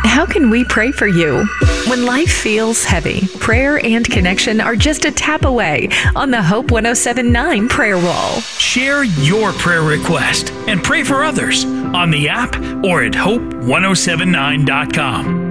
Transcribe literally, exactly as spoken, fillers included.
How can we pray for you? When life feels heavy, prayer and connection are just a tap away on the Hope one oh seven point nine prayer wall. Share your prayer request and pray for others on the app or at hope ten seventy-nine dot com.